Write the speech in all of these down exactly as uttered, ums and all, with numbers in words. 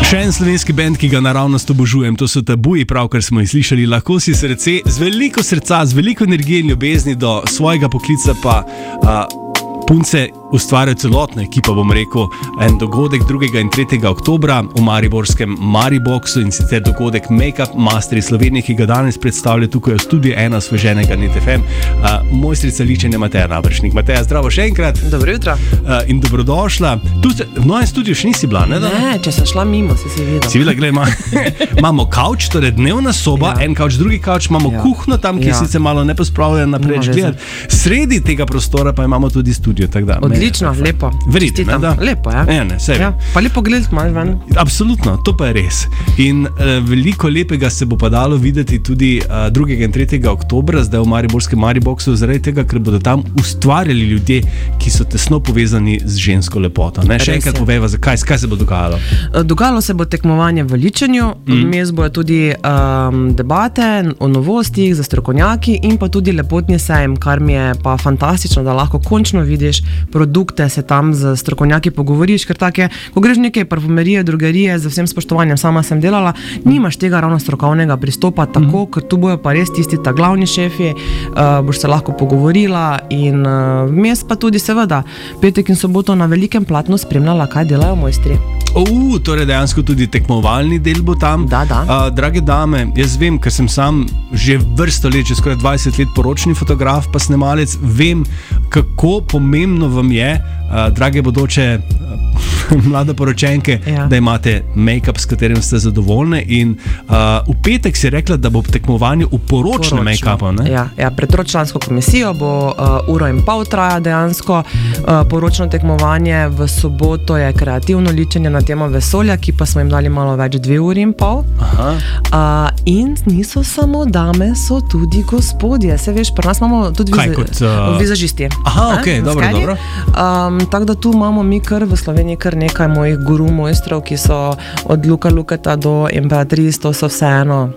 Še en slovenski band, ki ga naravnost obožujem, to so Tabuji, pravkar smo jih slišali. Lahko si srce, z veliko srca, z veliko energije in ljubezni do svojega poklica pa a, punce ustvarjajo celotna ekipa, bom rekel, en dogodek drugega in tretjega oktobra v mariborskem Mariboxu, in sicer dogodek Make-up Masteri Slovenije, ki ga danes predstavlja tukaj v studiu ena osveženega Net F M, uh, mojstrica ličenja Mateja Naberšnik. Mateja, zdravo še enkrat. Dobro jutro. Uh, in dobrodošla. Tu se, v novem studiu še nisi bila, ne? Da? Ne, če sem šla mimo, si si videla. Si videla, gled, ima, imamo kavč, torej dnevna soba, ja. En kavč, drugi kavč, imamo ja. Kuhno tam, ki ja. Sicer malo nepospravljena naprej gledati. Sredi tega prostora pa imamo tudi studio, tako da. Odlično, me, lepo. Verjetno, ne, da? Lepo, ja. Ja, ne, ja. Pa lepo gledati malo ven. Absolutno, to pa je res. In uh, veliko lepega se bo pa dalo videti tudi uh, drugega in tretjega oktobra, zdaj v mariborskem Mariboxu, zaradi tega, ker bodo tam ustvarjali ljudje, ki so tesno povezani z žensko lepoto. Ne? Še enkrat povejva, zakaj, kaj se bo dogajalo? Dogajalo se bo tekmovanje v ličenju, vmes mm. bojo tudi um, debate o novostih za strokovnjaki in pa tudi lepotni sejem, kar mi je pa fantastično, da lahko končno vidiš produkte, se tam z strokovnjaki pogovoriš, ker tako je, ko greš neke parfumerije, drogerije, z vsem spoštovanjem, sama sem delala, nimaš tega ravno strokovnega pristopa tako, mm. ker tu bojo pa res tisti ta glavni šefi, uh, boš se lahko pogovorila in uh, vmes pa tudi seveda petek in soboto na velikem platnu spremljala, kaj delajo mojstri. Uh, torej dejansko tudi tekmovalni del bo tam. Da, da. Uh, drage dame, jaz vem, ker sem sam že vrsto let, že skoraj dvajset let poročni fotograf pa snemalec, vem, kako pomembno vam je, uh, drage bodoče uh, mlade poročenke, ja. Da imate make-up, s katerim ste zadovoljni. In uh, v petek si rekla, da bo tekmovanje v poročnem make-upu. Ja, ja, pred tročlansko komisijo bo uh, uro in pol traja dejansko uh, poročno tekmovanje, v soboto je kreativno ličenje na temo vesolja, ki pa smo jim dali malo več, dve uri in pol. Aha. Uh, in niso samo dame, so tudi gospodje. Se veš, pri nas imamo tudi Kaj, viza, kot, uh... vizažisti. Aha, ok, eh, dobro, dobro. Um, tako da tu imamo mi kar v Sloveniji kar nekaj mojih guru mojstrov, ki so od Luka Luketa do Imperatrice, to so vseeno.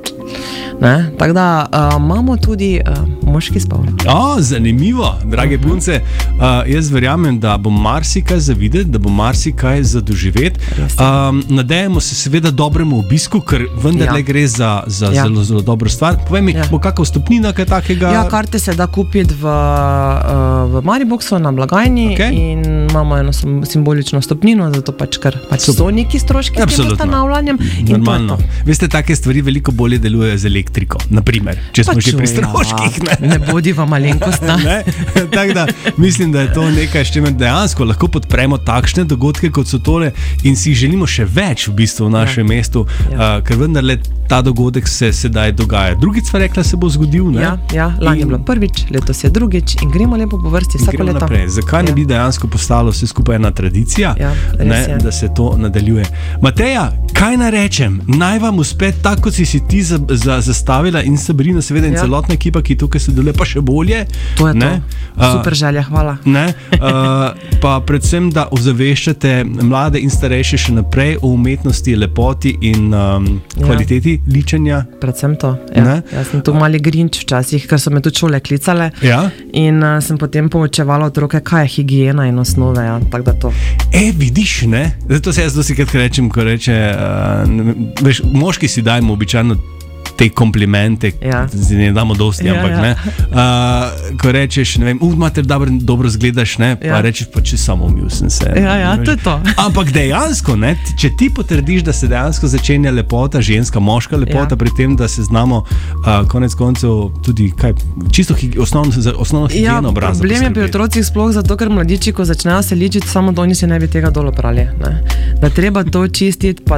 Tako da uh, imamo tudi uh, moški spol. O, zanimivo, drage punce. Uh, jaz verjamem, da bo marsikaj za videti, da bo marsikaj za doživeti. Um, nadejamo se seveda dobremu obisku, ker vendarle ja. Gre za, za ja. zelo, zelo dobro stvar. Povej mi, ja. Bo kakva vstopnina, kaj takega? Ja, karte se da kupiti v, uh, v Mariboxu na blagajni, okay. In imamo eno simbolično vstopnino, zato pač kar pač so neki stroški s tem ustanavljanjem. Normalno. Veste, take stvari veliko bolje delujejo z elektriko, naprimer, če smo pa že pri stroških. Ne, ne bodiva malenkostna. Tako da mislim, da je to nekaj, s čimer dejansko lahko podpremo takšne dogodke, kot so tole, in si želimo še več v bistvu v našem ja. Mestu, ja. Uh, ker vendarle ta dogodek se sedaj dogaja. Drugič sva rekla, se bo zgodil. Ne? Ja, ja, lani in... je bilo prvič, letos je drugič in gremo lepo po vrsti vsako leto. Naprej. Zakaj ja. Ne bi dejansko postalo vse skupaj ena tradicija, ja, ne, da se to nadaljuje? Mateja, kaj naj rečem? Naj vam uspe tako, kot si si ti za, za, zastavila in Sabrina, seveda in ja. Celotna ekipa, ki tukaj sodeluje, pa še bolje. To je ne? To. Super želja, hvala. Ne? Uh, pa predvsem, da ozaveščate mlade in starejše še naprej o umetnosti, lepoti in um, ja. Kvaliteti ličenja. Predvsem to. Ja. Jaz sem tu mali grinč včasih, ker so me tudi šole klicale ja. In uh, sem potem poučevala otroke, kaj je higiena in osnove. Ja. Tak da to. E, vidiš, ne? Zato se jaz dosti krat rečem, ko reče, uh, veš, moški si dajmo običajno te komplimente, ja. Ne damo dosti, ja, ampak ja. Ne. Uh, ko rečeš, ne vem, uh, mater, dobro, dobro zgledaš, ne, pa ja. Rečeš, pa če samo umil sem se. Ja, ja, to je to. Ampak dejansko, ne, če ti potrdiš, da se dejansko začenja lepota, ženska, moška lepota, ja. Pri tem, da se znamo uh, konec koncev tudi kaj, čisto higi, osnovno, osnovno higieno ja, obraza. Problem je pri otrocih sploh zato, ker mladiči, ko začnejo se ličiti, samo da oni se ne bi tega dolo prali. Ne. Da treba to čistiti, pa